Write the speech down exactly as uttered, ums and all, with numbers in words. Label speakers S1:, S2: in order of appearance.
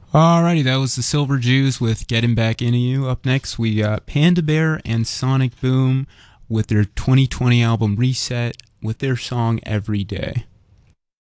S1: Alrighty, that was the Silver Jews with Getting Back Into You. Up next, we got Panda Bear and Sonic Boom with their twenty twenty album Reset with their song Every Day.